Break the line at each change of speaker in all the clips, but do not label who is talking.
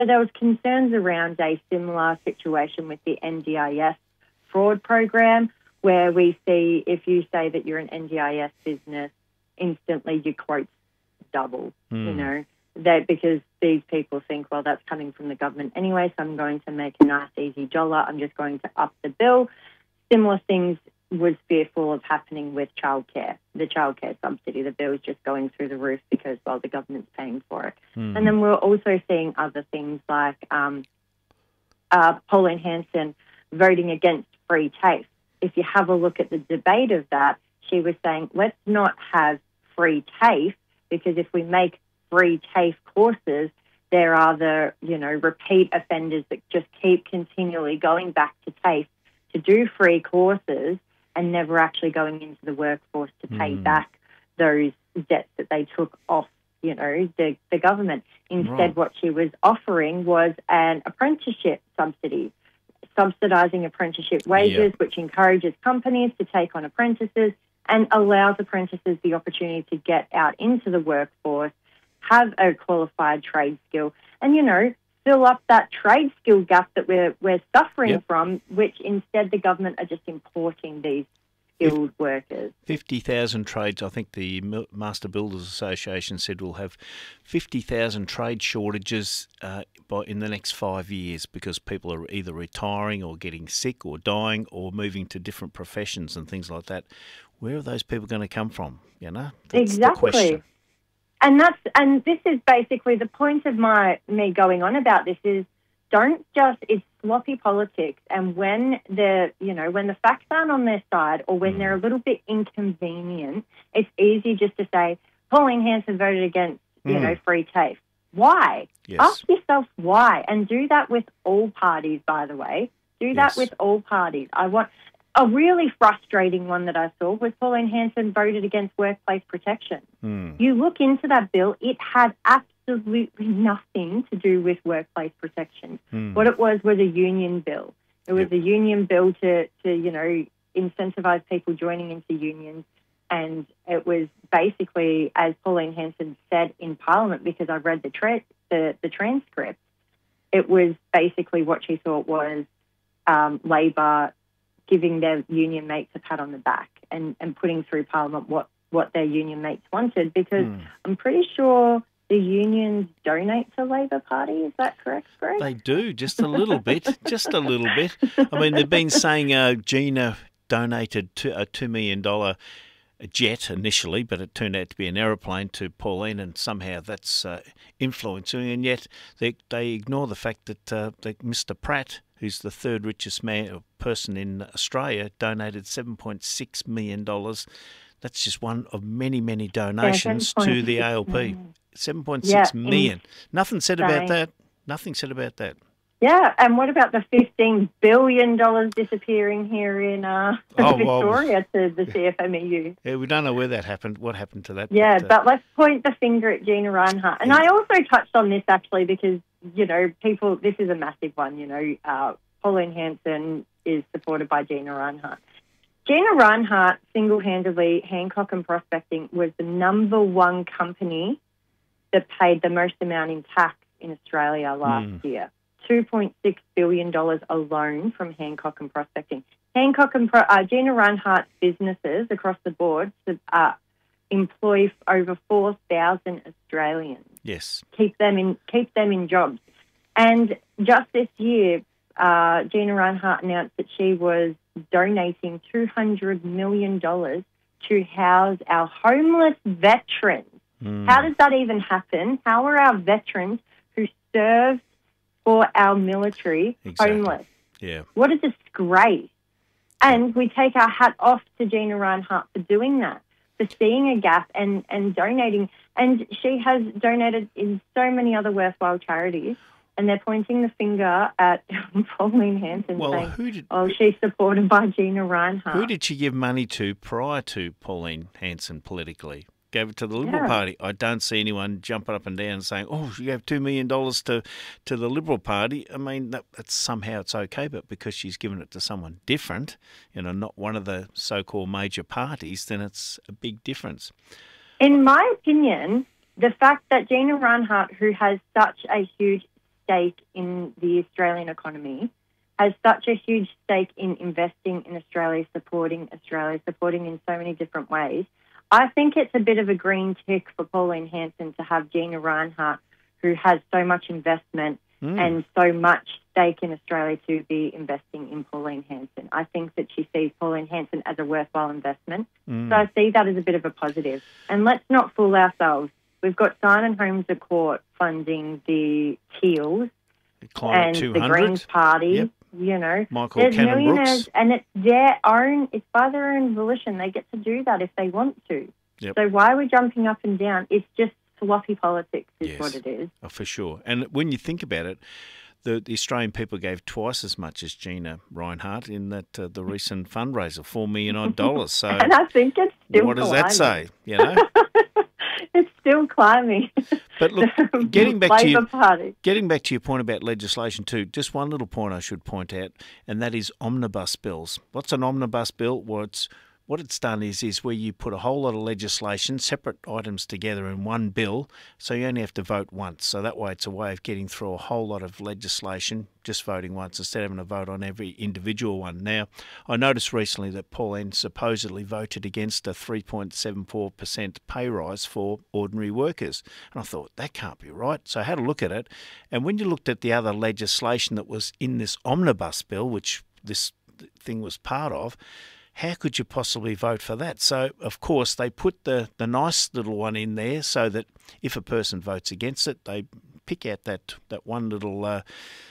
So there was concerns around a similar situation with the NDIS fraud program, where we see if you say that you're an NDIS business, instantly your quotes double, that because these people think, well, that's coming from the government anyway, so I'm going to make a nice, easy dollar. I'm just going to up the bill. Similar things was fearful of happening with childcare, the childcare subsidy. The bill is just going through the roof because, well, the government's paying for it. And then we're also seeing other things like Pauline Hanson voting against free TAFE. If you have a look at the debate of that, she was saying, let's not have free TAFE, because if we make free TAFE courses, there are the, repeat offenders that just keep continually going back to TAFE to do free courses and never actually going into the workforce to pay back those debts that they took off, the government. Instead, what she was offering was an apprenticeship subsidy, subsidising apprenticeship wages, which encourages companies to take on apprentices and allows apprentices the opportunity to get out into the workforce, have a qualified trade skill, and, fill up that trade skill gap that we're suffering from, which instead the government are just importing these skilled workers.
50,000 trades. I think the Master Builders Association said we'll have 50,000 trade shortages in the next 5 years because people are either retiring or getting sick or dying or moving to different professions and things like that. Where are those people going to come from? That's
exactly
the question.
And this is basically the point of me going on about this is it's sloppy politics. And when when the facts aren't on their side or when they're a little bit inconvenient, it's easy just to say, Pauline Hanson voted against, free TAFE. Why?
Yes.
Ask yourself why. And do that with all parties, by the way. Do that with all parties. A really frustrating one that I saw was Pauline Hanson voted against workplace protection. You look into that bill, it had absolutely nothing to do with workplace protection. What it was a union bill. It was a union bill to incentivise people joining into unions. And it was basically, as Pauline Hanson said in Parliament, because I read the transcript, it was basically what she thought was Labor giving their union mates a pat on the back and putting through Parliament what their union mates wanted, because I'm pretty sure the unions donate to Labor Party. Is that correct, Greg?
They do, just a little bit, just a little bit. I mean, they've been saying Gina donated a $2 million jet initially, but it turned out to be an aeroplane to Pauline, and somehow that's influencing, and yet they ignore the fact that Mr. Pratt, who's the third richest person in Australia, donated $7.6 million. That's just one of many, many donations to the ALP. $7.6 million. Nothing said about that. Nothing said about that.
Yeah, and what about the $15 billion disappearing here in Victoria to the CFMEU?
Yeah, we don't know where that happened, what happened to that.
Yeah, but let's point the finger at Gina Rinehart. And I also touched on this actually because, this is a massive one, Pauline Hanson is supported by Gina Rinehart. Gina Rinehart, single-handedly, Hancock and Prospecting was the number one company that paid the most amount in tax in Australia last year. $2.6 billion alone from Hancock and Prospecting. Hancock and Gina Rinehart's businesses across the board employ over 4,000 Australians.
Yes.
Keep them in jobs. And just this year, Gina Rinehart announced that she was donating $200 million to house our homeless veterans. How does that even happen? How are our veterans who served for our military homeless?
Yeah.
What a disgrace. And we take our hat off to Gina Rinehart for doing that, for seeing a gap and donating. And she has donated in so many other worthwhile charities. And they're pointing the finger at Pauline Hanson saying, she's supported by Gina Rinehart.
Who did she give money to prior to Pauline Hanson politically? Gave it to the Liberal Party. I don't see anyone jumping up and down and saying, she gave $2 million to the Liberal Party. I mean, that's somehow it's okay, but because she's given it to someone different, not one of the so-called major parties, then it's a big difference.
In my opinion, the fact that Gina Rinehart, who has such a huge stake in the Australian economy, has such a huge stake in investing in Australia, supporting in so many different ways. I think it's a bit of a green tick for Pauline Hanson to have Gina Rinehart, who has so much investment and so much stake in Australia, to be investing in Pauline Hanson. I think that she sees Pauline Hanson as a worthwhile investment. So I see that as a bit of a positive. And let's not fool ourselves. We've got Simon Holmes à Court funding the Teals and the Greens Party.
Yep.
You know,
Michael
there's
Cannon
millionaires,
Brooks.
and it's by their own volition. They get to do that if they want to.
Yep.
So why are we jumping up and down? It's just sloppy politics is
Yes.
what it is.
Oh, for sure. And when you think about it, the Australian people gave twice as much as Gina Rinehart in that the recent fundraiser, $4 million odd. So
And I think it's still
what does
climbing.
that say? You know.
It's still climbing.
But look, getting back to
your
your point about legislation too, just one little point I should point out, and that is omnibus bills. What's an omnibus bill? What it's done is where you put a whole lot of legislation, separate items together in one bill, so you only have to vote once. So that way it's a way of getting through a whole lot of legislation, just voting once instead of having to vote on every individual one. Now, I noticed recently that Pauline supposedly voted against a 3.74% pay rise for ordinary workers. And I thought, that can't be right. So I had a look at it. And when you looked at the other legislation that was in this omnibus bill, which this thing was part of, how could you possibly vote for that? So, of course, they put the nice little one in there so that if a person votes against it, they pick out that one little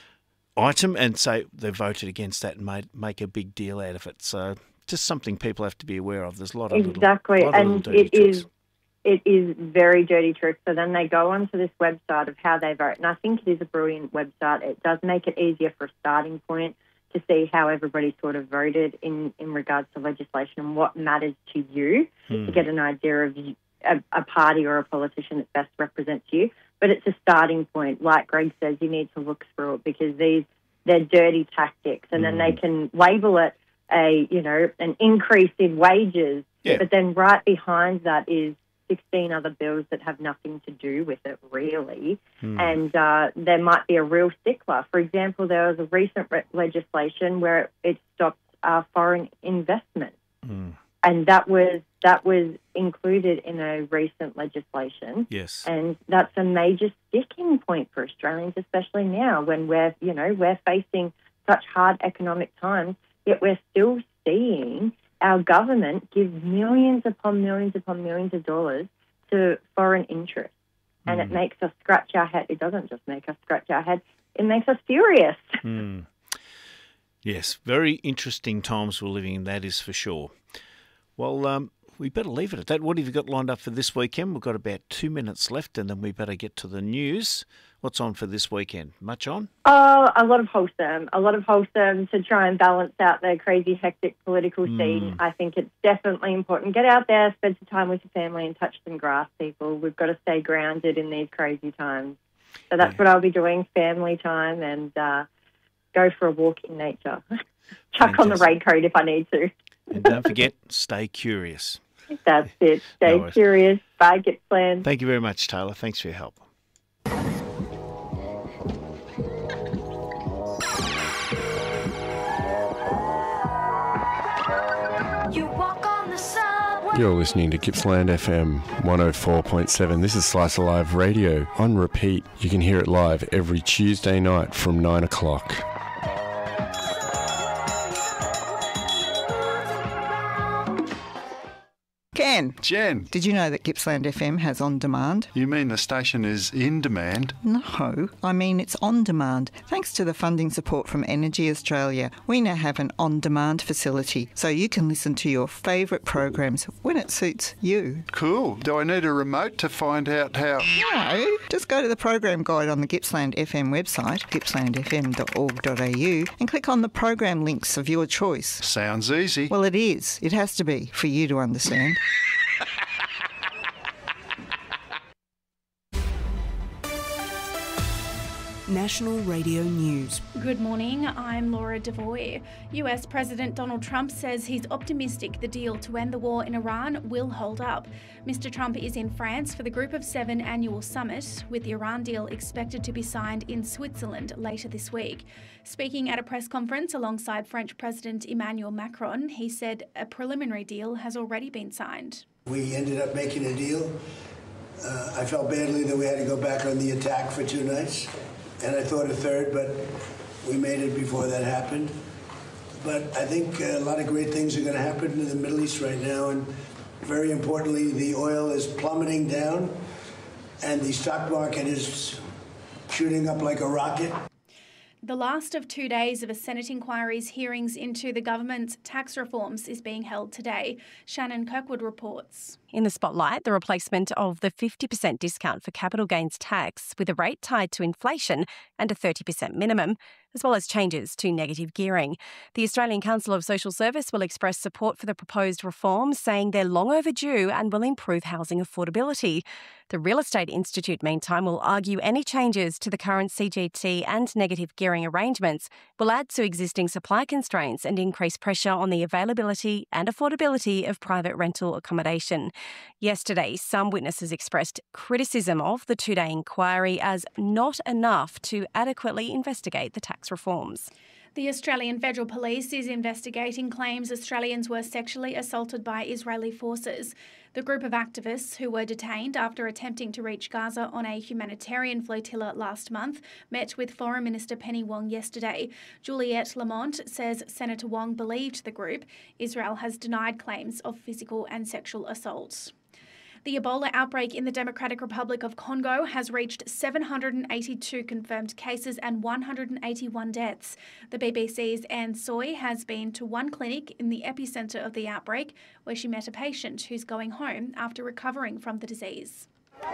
item and say they voted against that and make a big deal out of it. So just something people have to be aware of. There's a lot of little dirty tricks.
It is very dirty tricks. So then they go onto this website of how they vote. And I think it is a brilliant website. It does make it easier for a starting point to see how everybody sort of voted in regards to legislation and what matters to you, to get an idea of a party or a politician that best represents you. But it's a starting point. Like Greg says, you need to look through it because they're dirty tactics, and then they can label it an increase in wages.
Yeah.
But then right behind that is 16 other bills that have nothing to do with it, really. And there might be a real stickler. For example, there was a recent legislation where it stopped foreign investment. And that was included in a recent legislation.
Yes.
And that's a major sticking point for Australians, especially now when we're facing such hard economic times, yet we're still seeing our government give millions upon millions upon millions of dollars to foreign interests. And it makes us scratch our head. It doesn't just make us scratch our head. It makes us furious.
Yes, very interesting times we're living in, that is for sure. Well, we better leave it at that. What have you got lined up for this weekend? We've got about 2 minutes left, and then we better get to the news. What's on for this weekend? Much on?
Oh, a lot of wholesome to try and balance out the crazy, hectic political scene. I think it's definitely important. Get out there, spend some time with your family and touch some grass, people. We've got to stay grounded in these crazy times. So that's what I'll be doing, family time, and go for a walk in nature. Chuck on the raincoat if I need to.
And don't forget, stay curious.
That's it. Stay curious. Bye, Gippsland.
Thank you very much, Taylor. Thanks for your help.
You're listening to Gippsland FM 104.7. This is Slice of Live Radio on repeat. You can hear it live every Tuesday night from 9 o'clock.
Ken.
Jen.
Did you know that Gippsland FM has On Demand?
You mean the station is in demand?
No, I mean it's on demand. Thanks to the funding support from Energy Australia, we now have an on-demand facility, so you can listen to your favourite programs when it suits you.
Cool. Do I need a remote to find out how?
No, just go to the program guide on the Gippsland FM website, gippslandfm.org.au, and click on the program links of your choice.
Sounds easy.
Well, it is. It has to be, for you to understand.
National Radio News.
Good morning, I'm Laura Devoy. US President Donald Trump says he's optimistic the deal to end the war in Iran will hold up. Mr. Trump is in France for the Group of Seven annual summit, with the Iran deal expected to be signed in Switzerland later this week. Speaking at a press conference alongside French President Emmanuel Macron, he said a preliminary deal has already been signed.
We ended up making a deal. I felt badly that we had to go back on the attack for 2 nights. And I thought a third, but we made it before that happened. But I think a lot of great things are going to happen in the Middle East right now. And very importantly, the oil is plummeting down and the stock market is shooting up like a rocket.
The last of 2 days of a Senate inquiry's hearings into the government's tax reforms is being held today. Shannon Kirkwood reports.
In the spotlight, the replacement of the 50% discount for capital gains tax with a rate tied to inflation and a 30% minimum, as well as changes to negative gearing. The Australian Council of Social Service will express support for the proposed reforms, saying they're long overdue and will improve housing affordability. The Real Estate Institute, meantime, will argue any changes to the current CGT and negative gearing arrangements will add to existing supply constraints and increase pressure on the availability and affordability of private rental accommodation. Yesterday, some witnesses expressed criticism of the 2-day inquiry as not enough to adequately investigate the tax reforms.
The Australian Federal Police is investigating claims Australians were sexually assaulted by Israeli forces. The group of activists who were detained after attempting to reach Gaza on a humanitarian flotilla last month met with Foreign Minister Penny Wong yesterday. Juliette Lamont says Senator Wong believed the group. Israel has denied claims of physical and sexual assault. The Ebola outbreak in the Democratic Republic of Congo has reached 782 confirmed cases and 181 deaths. The BBC's Anne Soy has been to one clinic in the epicentre of the outbreak, where she met a patient who's going home after recovering from the disease.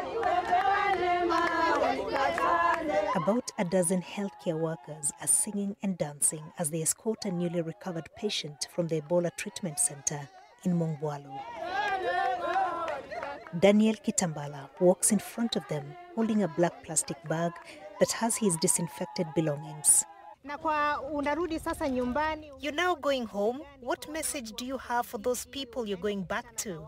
About a dozen healthcare workers are singing and dancing as they escort a newly recovered patient from the Ebola treatment centre in Mongwalu. Daniel Kitambala walks in front of them, holding a black plastic bag that has his disinfected belongings. You're now going home. What message do you have for those people you're going back to?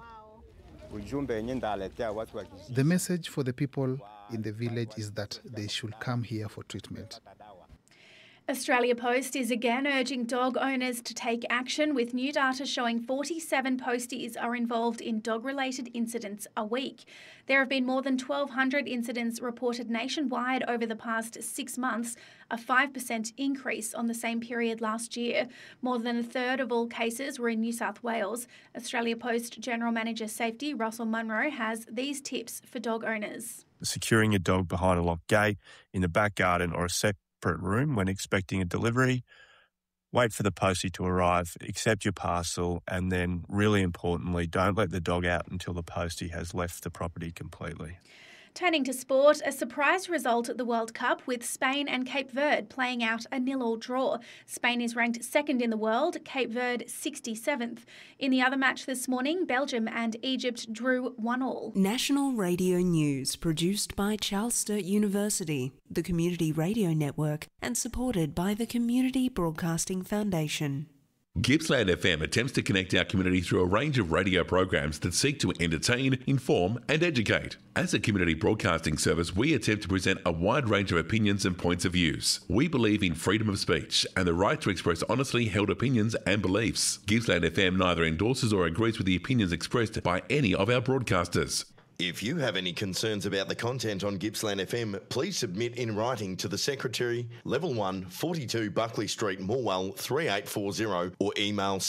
The message for the people in the village is that they should come here for treatment.
Australia Post is again urging dog owners to take action, with new data showing 47 posties are involved in dog-related incidents a week. There have been more than 1,200 incidents reported nationwide over the past 6 months, a 5% increase on the same period last year. More than a third of all cases were in New South Wales. Australia Post General Manager Safety Russell Munro has these tips for dog owners.
Securing a dog behind a locked gate, in the back garden or a separate room when expecting a delivery. Wait for the postie to arrive, accept your parcel, and then, really importantly, don't let the dog out until the postie has left the property completely.
Turning to sport, a surprise result at the World Cup, with Spain and Cape Verde playing out a 0-0 draw. Spain is ranked second in the world, Cape Verde 67th. In the other match this morning, Belgium and Egypt drew 1-1.
National Radio News, produced by Charles Sturt University, the Community Radio Network, and supported by the Community Broadcasting Foundation.
Gippsland FM attempts to connect our community through a range of radio programs that seek to entertain, inform and educate. As a community broadcasting service, we attempt to present a wide range of opinions and points of views. We believe in freedom of speech and the right to express honestly held opinions and beliefs. Gippsland FM neither endorses or agrees with the opinions expressed by any of our broadcasters.
If you have any concerns about the content on Gippsland FM, please submit in writing to the Secretary, Level 1, 42 Buckley Street, Morwell 3840, or email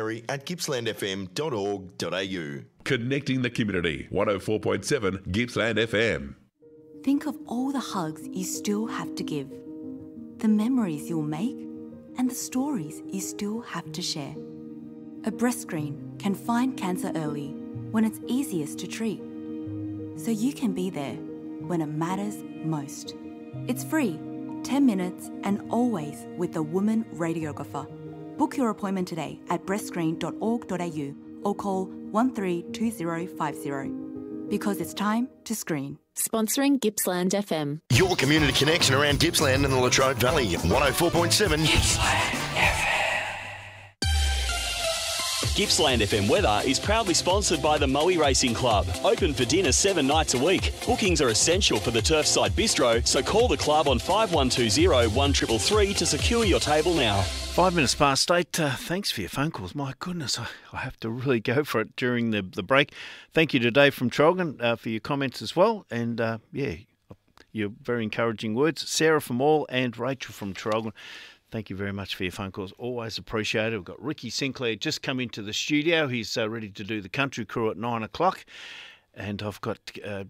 secretary@gippslandfm.org.au.
Connecting the community, 104.7 Gippsland FM.
Think of all the hugs you still have to give, the memories you'll make, and the stories you still have to share. A breast screen can find cancer early when it's easiest to treat, so you can be there when it matters most. It's free, 10 minutes, and always with a woman radiographer. Book your appointment today at breastscreen.org.au or call 132050. because it's time to screen.
Sponsoring Gippsland FM.
Your community connection around Gippsland and the Latrobe Valley. 104.7 Gippsland FM.
Gippsland FM weather is proudly sponsored by the Moe Racing Club. Open for dinner 7 nights a week. Bookings are essential for the Turfside Bistro, so call the club on 5120 1333 to secure your table now.
5 minutes past 8. Thanks for your phone calls. My goodness, I have to really go for it during the break. Thank you to Dave from Traralgon for your comments as well. And, your very encouraging words. Sarah from All and Rachel from Traralgon. Thank you very much for your phone calls. Always appreciated. We've got Ricky Sinclair just come into the studio. He's ready to do the country crew at 9 o'clock. And I've got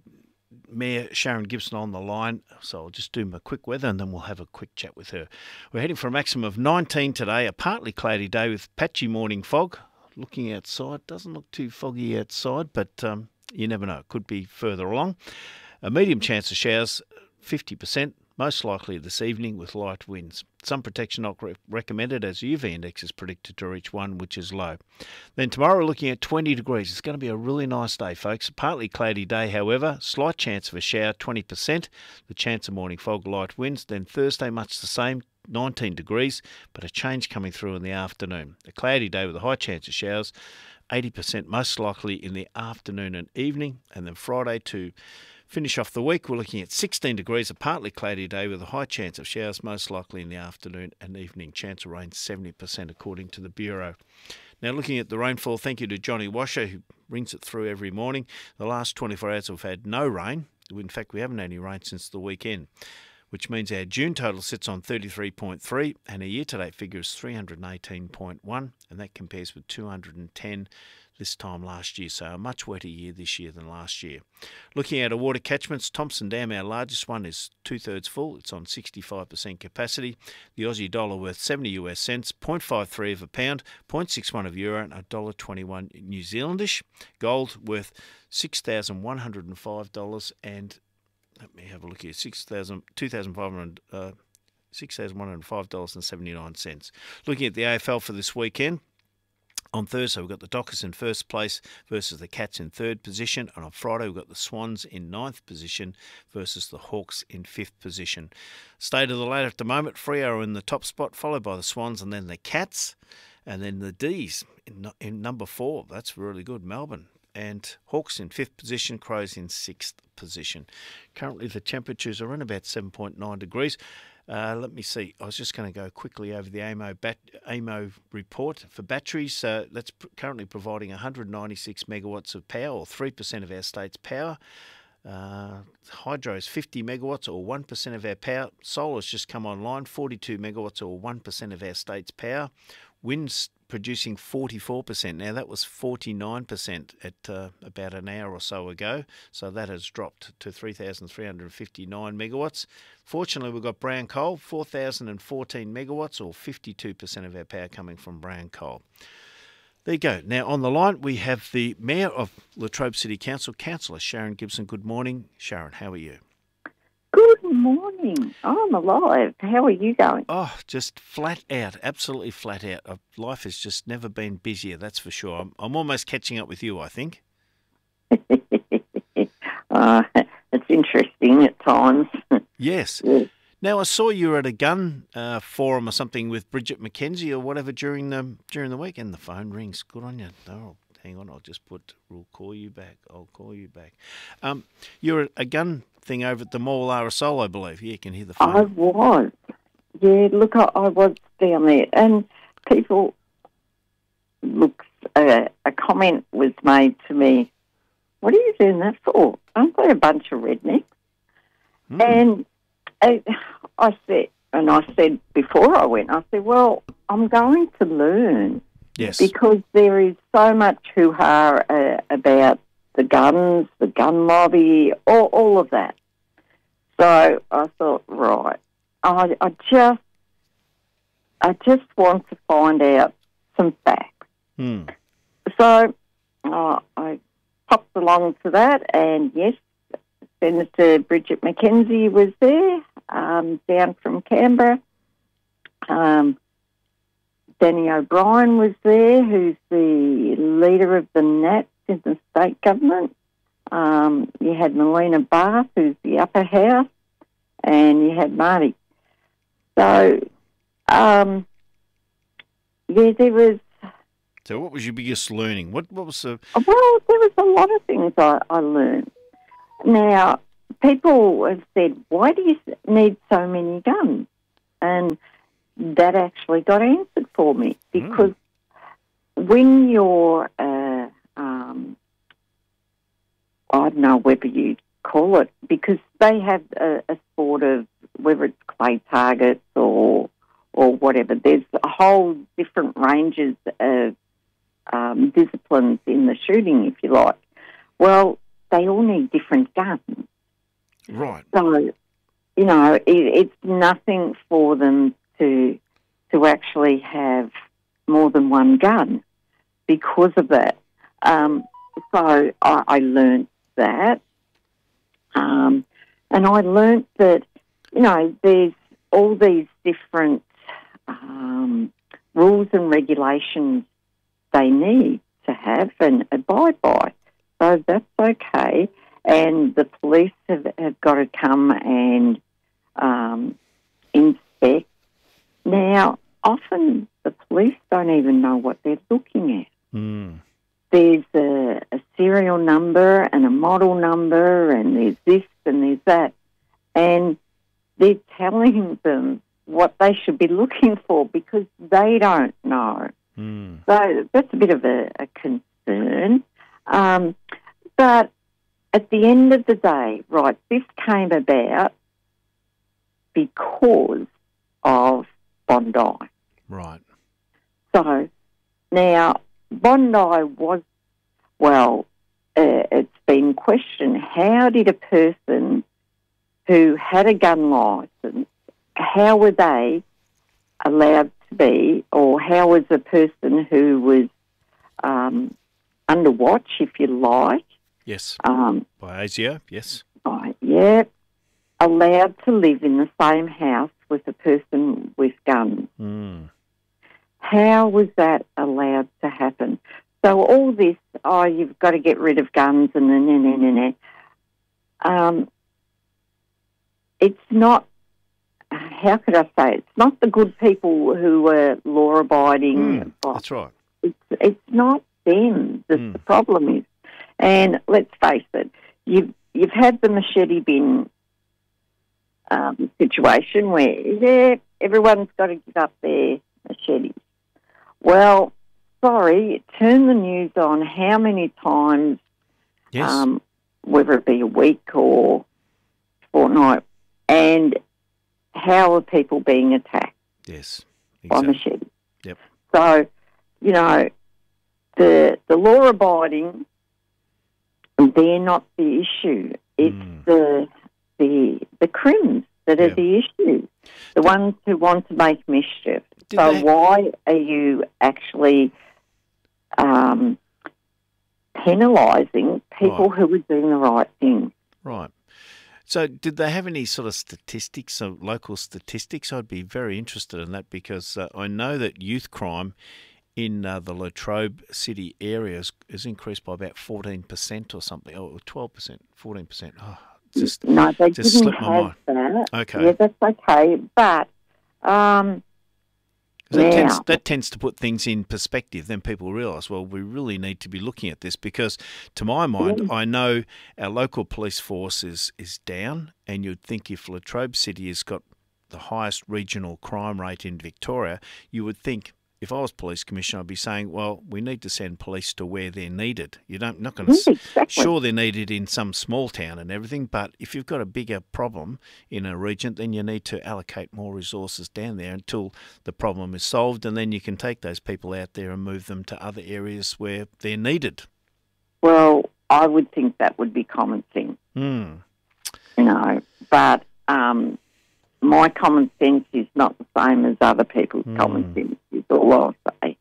Mayor Sharon Gibson on the line. So I'll just do my quick weather and then we'll have a quick chat with her. We're heading for a maximum of 19 today, a partly cloudy day with patchy morning fog. Looking outside, doesn't look too foggy outside, but you never know. It could be further along. A medium chance of showers, 50%. Most likely this evening with light winds. Sun protection not recommended as the UV index is predicted to reach 1, which is low. Then tomorrow looking at 20 degrees. It's going to be a really nice day, folks. A partly cloudy day, however. Slight chance of a shower, 20%. The chance of morning fog, light winds. Then Thursday, much the same, 19 degrees, but a change coming through in the afternoon. A cloudy day with a high chance of showers, 80% most likely in the afternoon and evening. And then Friday to finish off the week, we're looking at 16 degrees, a partly cloudy day with a high chance of showers, most likely in the afternoon and evening. Chance of rain 70% according to the Bureau. Now looking at the rainfall, thank you to Johnny Washer who brings it through every morning. The last 24 hours we've had no rain. In fact, we haven't had any rain since the weekend, which means our June total sits on 33.3 and our year-to-date figure is 318.1, and that compares with 210 this time last year, so a much wetter year this year than last year. Looking at our water catchments, Thompson Dam, our largest one, is 2/3 full. It's on 65% capacity. The Aussie dollar worth 70 US cents, 0.53 of a pound, 0.61 of euro, and $1.21 New Zealandish. Gold worth $6,105, and let me have a look here, $6,105.79. Looking at the AFL for this weekend, on Thursday, we've got the Dockers in first place versus the Cats in third position. And on Friday, we've got the Swans in ninth position versus the Hawks in fifth position. State of the ladder at the moment, Freo are in the top spot, followed by the Swans and then the Cats. And then the D's in number 4. That's really good, Melbourne. And Hawks in fifth position, Crows in sixth position. Currently, the temperatures are in about 7.9 degrees. Let me see. I was just going to go quickly over the AEMO report for batteries. That's currently providing 196 megawatts of power, or 3% of our state's power. Hydro is 50 megawatts, or 1% of our power. Solar's just come online, 42 megawatts, or 1% of our state's power. Wind's producing 44%. Now, that was 49% at about an hour or so ago, so that has dropped to 3,359 megawatts. Fortunately, we've got brown coal, 4,014 megawatts, or 52% of our power coming from brown coal. There you go. Now, on the line, we have the Mayor of Latrobe City Council, Councillor Sharon Gibson. Good morning. Sharon, how are you?
Good morning. I'm alive. How are you going?
Oh, just flat out, absolutely flat out. Life has just never been busier, that's for sure. I'm almost catching up with you, I think.
It's interesting at times.
Yes. Now, I saw you were at a gun forum or something with Bridget McKenzie or whatever during the week, and the phone rings. Good on you. Oh, hang on, we'll call you back. I'll call you back. You're at a gun thing over at the Mall RSL, I believe. Yeah, you can hear the phone.
I was. Yeah, look, I was down there, and people, look, a comment was made to me, what are you doing that for? Aren't they a bunch of rednecks? And I said before I went, I said, well, I'm going to learn.
Yes.
Because there is so much hoo-ha about the guns, the gun lobby, all of that. So I thought, right, I just want to find out some facts. So I popped along to that, and yes, Senator Bridget McKenzie was there, down from Canberra. Danny O'Brien was there, who's the leader of the Nats in the state government. You had Melina Barth, who's the upper house, and you had Marty. So, there was...
So what was your biggest learning? What was the...
Well, there was a lot of things I learned. Now, people have said, why do you need so many guns? And that actually got answered for me, because when you're, I don't know whether you call it, because they have a sport of, whether it's clay targets or whatever, there's a whole different ranges of disciplines in the shooting, if you like. Well, they all need different guns.
Right.
So, it's nothing for them to actually have more than one gun because of that. So I learned that. And I learnt that, there's all these different rules and regulations they need to have and abide by. So that's okay. And the police have got to come and inspect. Now, often the police don't even know what they're looking at. There's a serial number and a model number, and there's this and there's that. And they're telling them what they should be looking for because they don't know. So that's a bit of a concern. But at the end of the day, right, this came about because of Bondi.
Right.
So now Bondi was, it's been questioned, how did a person who had a gun licence, how were they allowed to be, or how was a person who was under watch, if you like?
Yes. By ASIO, yes.
Allowed to live in the same house with a person with guns. How was that allowed to happen? So all this, you've got to get rid of guns and it's not, how could I say, it's not the good people who are law-abiding.
That's right.
It's not them that the problem is. And let's face it, you've had the machete bin situation where, everyone's got to give up their machetes. Well, sorry, turn the news on how many times, whether it be a week or fortnight, and how are people being attacked?
Yes,
by machetes?
Yep.
So, the law-abiding, they're not the issue. It's the crims that are the issue, the ones who want to make mischief. Why are you actually penalising people who are doing the right thing?
Right. So did they have any sort of statistics, local statistics? I'd be very interested in that because I know that youth crime in the Latrobe City area has increased by about 14% or something, or 12%, 14%.
No, they
just
didn't
slipped my
have that.
Okay.
Yeah, that's okay. But
that tends to put things in perspective. Then people realise, well, we really need to be looking at this because, to my mind, I know our local police force is down, and you'd think if Latrobe City has got the highest regional crime rate in Victoria, you would think, if I was police commissioner, I'd be saying, well, we need to send police to where they're needed. Not going to sure they're needed in some small town and everything, but if you've got a bigger problem in a region, then you need to allocate more resources down there until the problem is solved, and then you can take those people out there and move them to other areas where they're needed.
Well, I would think that would be common sense. But my common sense is not the same as other people's common sense, is all I'll say.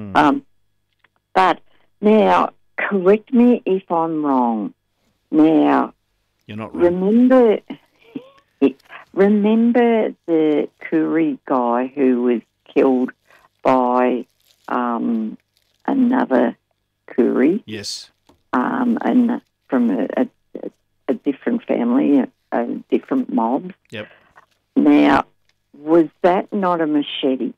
But now, correct me if I'm wrong. Now,
you're not wrong.
Remember the Koori guy who was killed by another Koori?
Yes.
And from a
Yep.
Now, was that not a machete?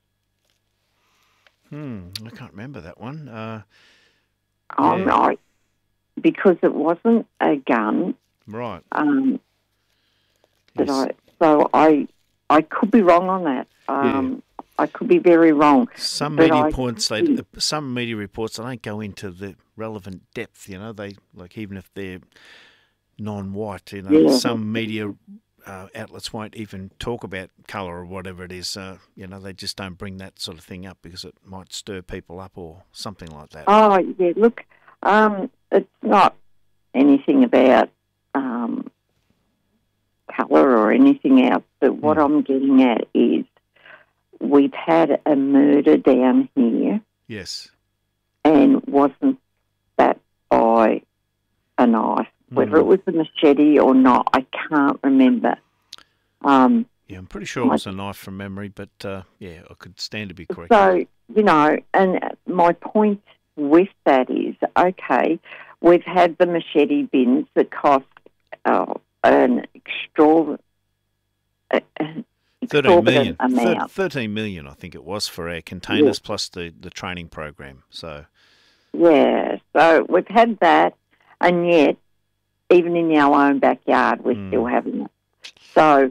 I can't remember that one.
I'm not, because it wasn't a gun.
Right.
So I could be wrong on that. I could be very wrong.
Some media reports, they don't go into the relevant depth. You know, they like even if they're non-white. You know, some media outlets won't even talk about colour or whatever it is. You know, they just don't bring that sort of thing up because it might stir people up or something like that.
Oh yeah, look, it's not anything about colour or anything else. But what I'm getting at is, we've had a murder down here.
Yes.
And wasn't that by a knife? Whether it was a machete or not, I can't remember.
I'm pretty sure it was a knife from memory, but I could stand to be corrected.
So, you know, and my point with that is, okay, we've had the machete bins that cost an extraordinary
13 million.
Amount.
13 million, I think it was, for our containers plus the training program. So,
yeah, so we've had that, and yet, even in our own backyard, we're still having it. So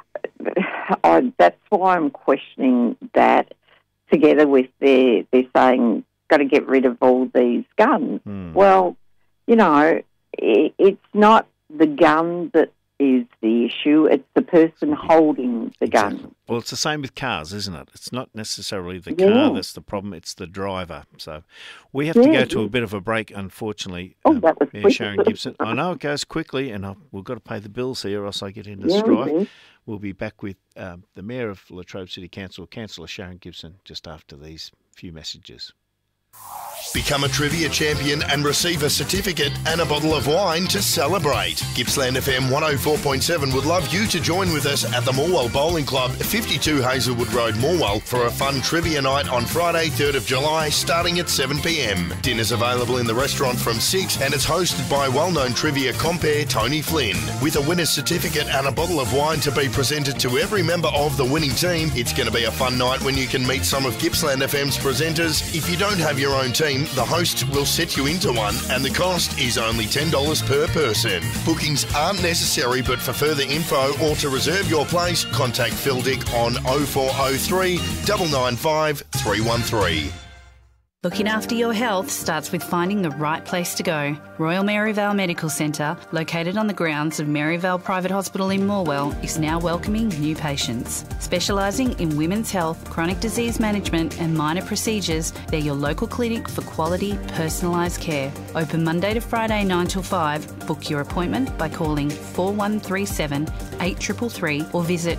that's why I'm questioning that. Together with they're saying got to get rid of all these guns. Well, you know, it's not the gun that is the issue, it's the person holding the gun.
Well, it's the same with cars, isn't it? It's not necessarily the car that's the problem, it's the driver. So we have to go to a bit of a break, unfortunately.
That was quick.
Sharon Gibson. I know it goes quickly, and we've got to pay the bills here, or else I get into strife. We'll be back with the Mayor of Latrobe City Council, Councillor Sharon Gibson, just after these few messages.
Become a trivia champion and receive a certificate and a bottle of wine to celebrate. Gippsland FM 104.7 would love you to join with us at the Morwell Bowling Club, 52 Hazelwood Road, Morwell, for a fun trivia night on Friday, 3rd of July, starting at 7 p.m. Dinner's available in the restaurant from 6, and it's hosted by well-known trivia compere Tony Flynn. With a winner's certificate and a bottle of wine to be presented to every member of the winning team, it's going to be a fun night when you can meet some of Gippsland FM's presenters. If you don't have your own team, the host will set you into one, and the cost is only $10 per person. Bookings aren't necessary, but for further info or to reserve your place, contact Phil Dick on 0403 995 313.
Looking after your health starts with finding the right place to go. Royal Maryvale Medical Centre, located on the grounds of Maryvale Private Hospital in Morwell, is now welcoming new patients. Specialising in women's health, chronic disease management and minor procedures, they're your local clinic for quality, personalised care. Open Monday to Friday 9 till 5. Book your appointment by calling 4137 8333 or visit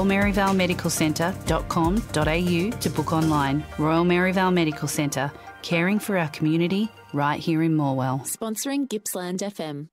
royalmaryvalemedicalcentre.com.au to book online. Royal Maryvale Medical Centre, caring for our community right here in Morwell.
Sponsoring Gippsland FM.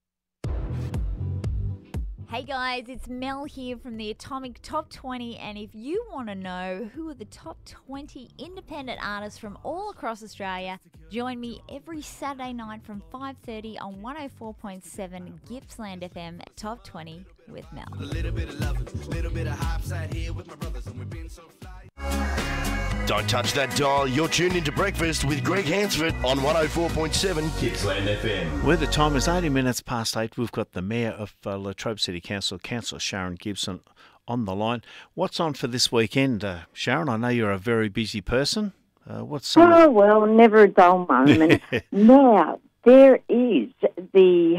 Hey guys, it's Mel here from the Atomic Top 20, and if you want to know who are the top 20 independent artists from all across Australia, join me every Saturday night from 5:30 on 104.7 Gippsland FM Top 20 with Mel.
A little bit of loving, a little bit of hype side here with my brothers, and we've been so fly.
Don't touch that dial. You're tuned into Breakfast with Greg Hansford on 104.7 Gippsland FM.
Where the time is 80 minutes past 8, we've got the Mayor of Latrobe City Council, Councillor Sharon Gibson, on the line. What's on for this weekend, Sharon? I know you're a very busy person. What's on?
Oh, well, never a dull moment. Now, there is the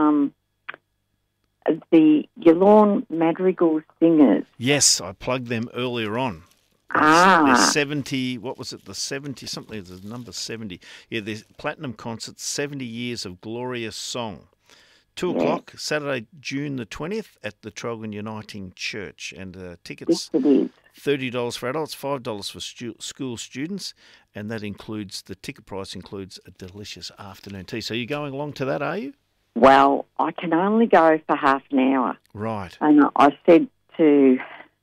Yallourn Madrigal Singers.
Yes, I plugged them earlier on. They're 70, what was it, the 70, something, the number 70. Yeah, the Platinum Concert, 70 Years of Glorious Song. 2 o'clock, Saturday, June the 20th at the Trogan Uniting Church. And tickets, $30 for adults, $5 for school students. And that includes, the ticket price includes a delicious afternoon tea. So you're going along to that, are you?
Well, I can only go for half an hour.
Right.
And I said to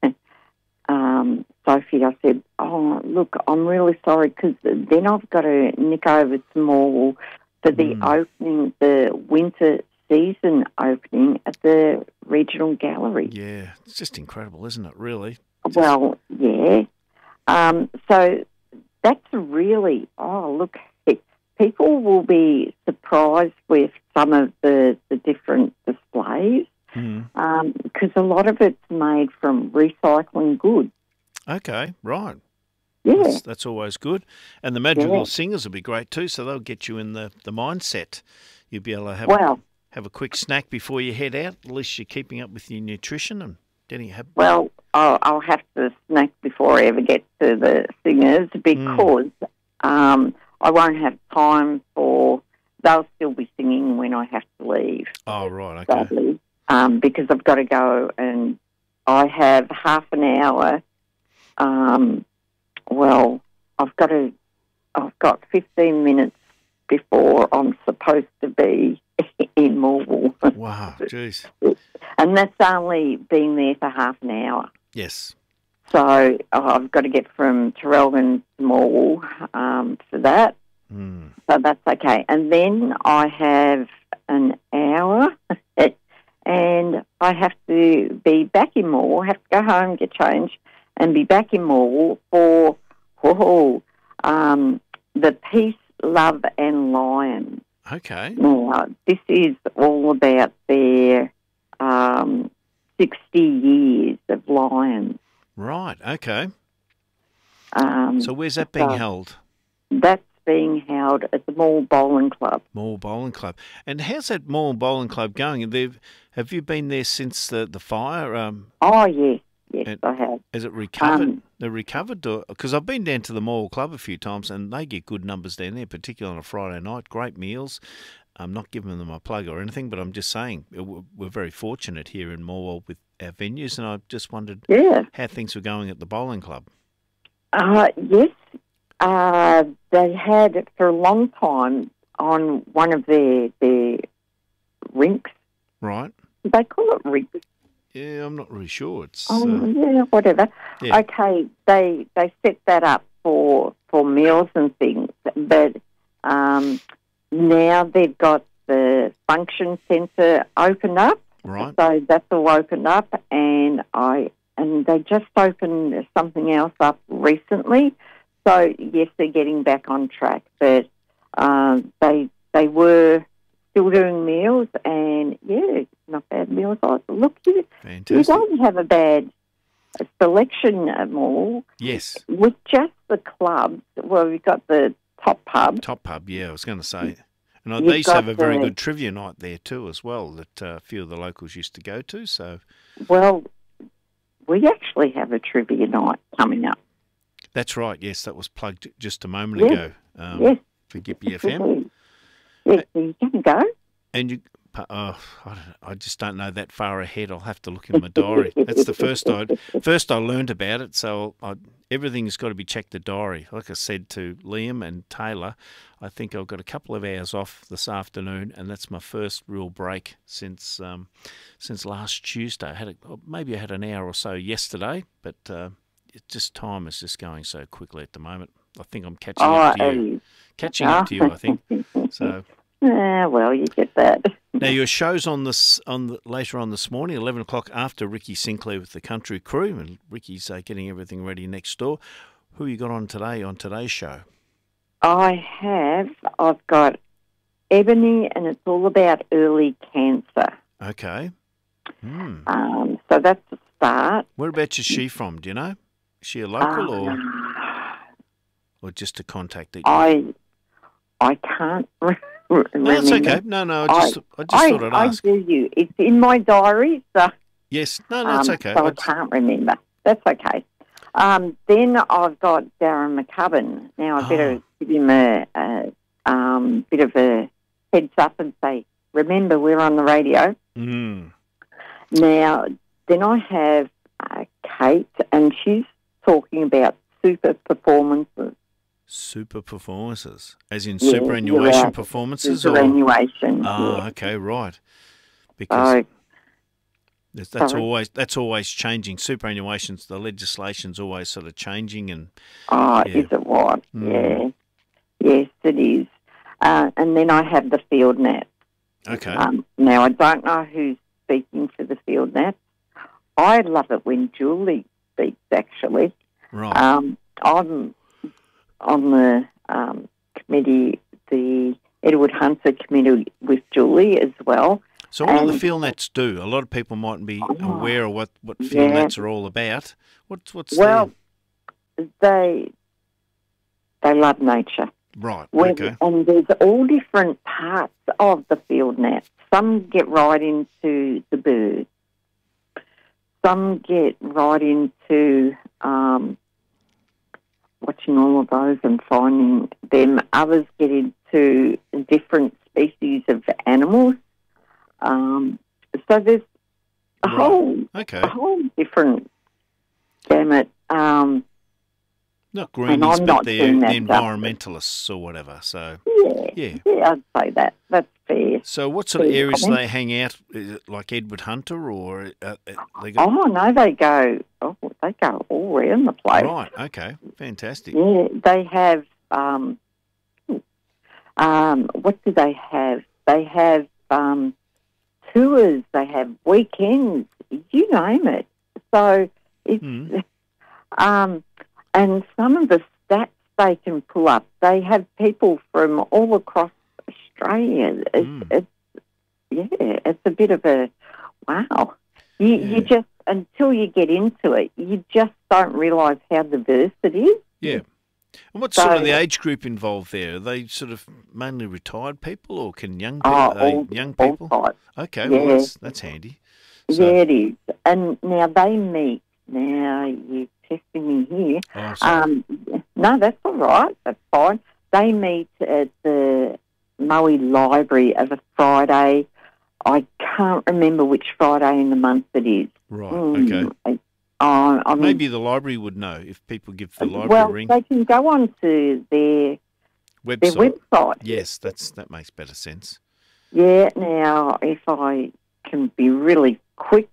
Sophie, I said, oh, look, I'm really sorry, because then I've got to nick over some more for the opening, the winter season opening at the Regional Gallery.
Yeah, it's just incredible, isn't it, really?
Well, yeah. So that's really, look, people will be surprised with some of the different displays because a lot of it's made from recycling goods.
Okay, right.
Yeah.
That's always good. And the Madrigal Singers will be great too, so they'll get you in the mindset. You'll be able to have a quick snack before you head out. At least you're keeping up with your nutrition and getting happy.
Well, I'll have to snack before I ever get to the singers because I won't have time for. They'll still be singing when I have to leave.
Oh, right, okay.
Sadly, because I've got to go and I have half an hour. Well, I've got 15 minutes before I'm supposed to be in Morwell.
Wow, jeez.
And that's only being there for half an hour.
Yes.
So I've got to get from Traralgon to Morwell for that. So that's okay. And then I have an hour and I have to be back in Morwell, have to go home, get changed, and be back in Morwell for the Peace, Love and Lions.
Okay.
Now, this is all about their 60 years of Lions.
Right, okay. So where's that being held?
That's being held at the Morwell Bowling Club.
Morwell Bowling Club. And how's that Morwell Bowling Club going? Have you been there since the fire?
Yes, I have.
Has it recovered? They're recovered? Because I've been down to the Morwell Club a few times and they get good numbers down there, particularly on a Friday night. Great meals. I'm not giving them a plug or anything, but I'm just saying we're very fortunate here in Morwell with our venues, and I just wondered how things were going at the bowling club.
Yes. They had for a long time on one of their rinks.
Right.
They call it rinks.
Yeah, I'm not really sure. It's
whatever.
Yeah.
Okay, they set that up for meals and things, but now they've got the function centre opened up.
Right.
So that's all opened up, and they just opened something else up recently. So yes, they're getting back on track, but they were still doing meals, and not bad meals. Look, you don't have a bad selection at all.
Yes.
With just the clubs, well, we've got the Top Pub.
Top Pub, yeah, I was going to say. And they used to have a very good trivia night there too as well that a few of the locals used to go to. So,
well, we actually have a trivia night coming up.
That's right, yes, that was plugged just a moment ago for Gippy FM.
Yes, you can go.
And you, I just don't know that far ahead. I'll have to look in my diary. That's the first I learned about it, so everything's got to be checked the diary. Like I said to Liam and Taylor, I think I've got a couple of hours off this afternoon, and that's my first real break since last Tuesday. Maybe I had an hour or so yesterday, but time is just going so quickly at the moment. I think I'm catching up to you. Catching up to you, I think. So.
Well, you get that.
Now your show's later on this morning, 11 o'clock after Ricky Sinclair with the Country Crew, and Ricky's getting everything ready next door. Who you got on today on today's show?
I've got Ebony, and it's all about early cancer.
Okay.
So that's the start.
Whereabouts is she from? Do you know? Is she a local or just a contact that you?
I can't remember.
No, that's okay. No, I just thought I'd ask.
I do you. It's in my diary, so.
Yes, no, that's okay.
So I can't remember. That's okay. Then I've got Darren McCubbin. Now I better give him a bit of a heads up and say, remember, we're on the radio. Now, then I have Kate, and she's talking about super performances.
Super performances, as in superannuation performances?
Superannuation.
Okay, right. Because that's always changing. Superannuation's, the legislation's always sort of changing, and
is it what? Yeah, yes, it is. And then I have the field net.
Okay.
Now, I don't know who's speaking for the Field Nats. I love it when Julie speaks, actually.
Right.
I'm on the committee, the Edward Hunter committee with Julie as well.
So what do the Field Nats do? A lot of people mightn't be aware of what Field Nats are all about. What's
they love nature.
Right, okay.
And there's all different parts of the Field Nats. Some get right into the birds. Some get right into watching all of those and finding them. Others get into different species of animals. So there's a whole different gamut.
Not greenies, but the environmentalists or whatever. So
yeah, I'd say that. That's fair.
So what sort of areas do they hang out? Is it like Edward Hunter, or they go?
Oh no, they go all around the place.
Right. Okay. Fantastic.
Yeah, they have. What do they have? They have tours. They have weekends. You name it. So it's and some of the stats they can pull up. They have people from all across Australia. It's a bit of a wow. You just, until you get into it, you just don't realise how diverse it is.
Yeah. And what's sort of the age group involved there? Are they sort of mainly retired people, or can young people? Young people.
All types.
Okay,
Yeah.
well that's handy. So,
Yeah, it is. And now they meet. Now you're testing me here.
Oh, sorry.
No, that's all right. That's fine. They meet at the Moe Library of a Friday. I can't remember which Friday in the month it is.
Right. Okay. Maybe the library would know if people give the library a ring.
They can go on to their website.
Yes, that makes better sense.
Yeah. Now, if I can be really quick,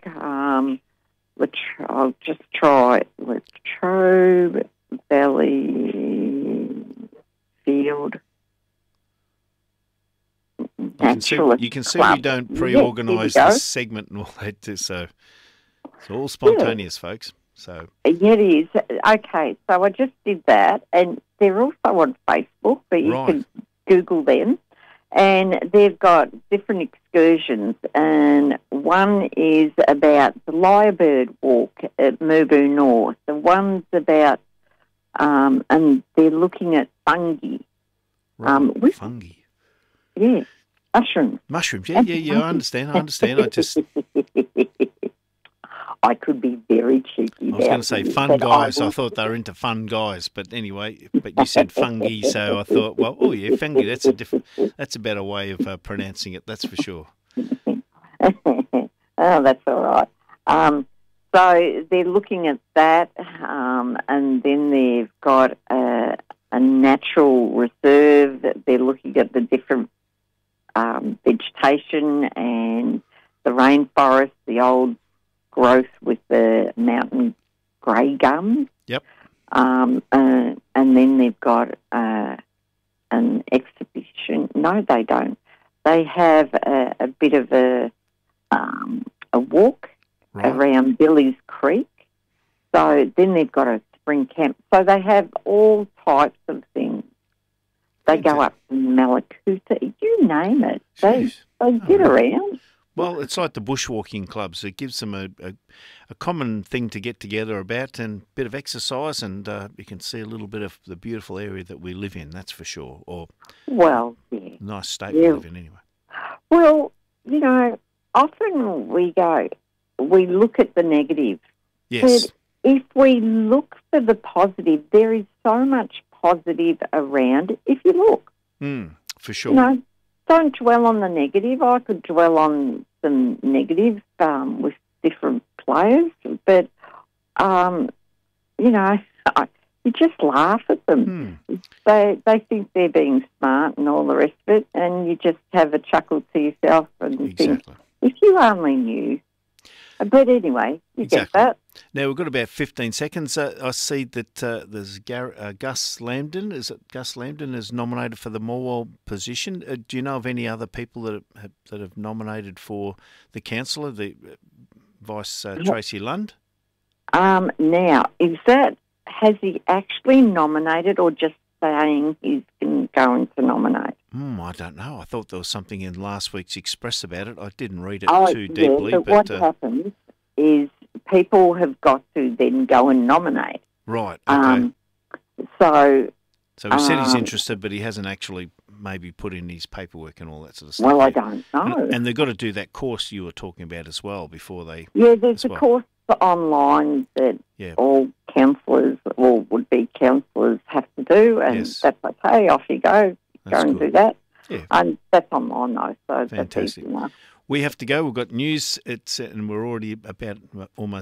I'll just try Latrobe Valley Field.
You can see we don't pre-organise this segment and all that, so it's all spontaneous, folks. So
yeah, it is. Okay, so I just did that, and they're also on Facebook, but you can Google them, and they've got different excursions, and one is about the Lyrebird Walk at Mubu North. The one's about, and they're looking at fungi.
Fungi.
Yeah. Mushrooms.
Mushrooms, yeah, I understand. I just...
I could be very cheeky.
I was going to say fun guys. I thought they were into fun guys, but anyway, but you said fungi, so I thought, well, oh yeah, fungi. That's a better way of pronouncing it. That's for sure.
Oh, that's all right. So they're looking at that, and then they've got a natural reserve. They're looking at the different vegetation and the rainforest, the old growth with the mountain grey gums.
Yep.
And then they've got an exhibition. No, they don't. They have a bit of a walk around Billy's Creek. So then they've got a spring camp. So they have all types of things. They go up to Malakuta. You name it. They get around.
Well, it's like the bushwalking clubs. It gives them a common thing to get together about, and a bit of exercise, and you can see a little bit of the beautiful area that we live in, that's for sure. Or nice state we live in anyway.
Well, often we look at the negative.
Yes.
But if we look for the positive, there is so much positive around if you look.
For sure.
Don't dwell on the negative. I could dwell on some negative with different players, but, you just laugh at them. They think they're being smart and all the rest of it, and you just have a chuckle to yourself and think, if you only knew. But anyway, you get that.
Now, we've got about 15 seconds. I see that there's Gus Lambden. Is it Gus Lambden is nominated for the Morwell position? Do you know of any other people that have nominated for the councillor, the Vice Tracy Lund?
Now, has he actually nominated or just saying he's going to nominate?
I don't know. I thought there was something in last week's Express about it. I didn't read it too deeply.
So what happens is people have got to then go and nominate.
Right, okay.
So
he said he's interested, but he hasn't actually maybe put in his paperwork and all that sort of stuff.
Well, I don't know.
And they've got to do that course you were talking about as well before they...
Yeah, there's a course online that all councillors or would-be councillors have to do, and that's okay. Off you go. Go and do that.
Yeah.
And that's online though, so
fantastic.
That's easy enough.
We have to go. We've got news. And we're already about almost